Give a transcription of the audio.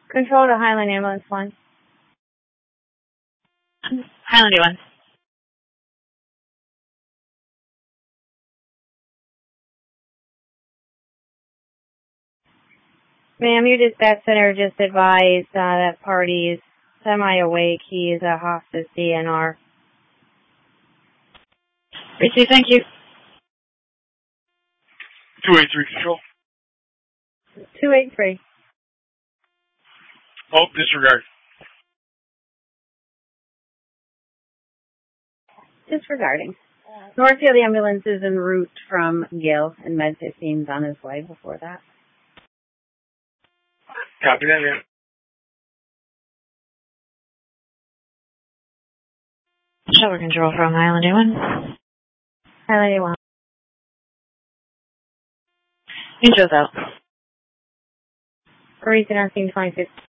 Control to Highland Ambulance 1. Highland 1. Ma'am, your dispatch center just advised that party's semi-awake. He is a hospice DNR. Receive, thank you. 283 Control. 283. Oh, disregard. Disregarding. Northfield ambulance is en route from Gill, and Med 15's on his way before that. Copy that, ma'am. Shower control from Highland 1. Highland 1. Intro's out. Recent Nursing 25.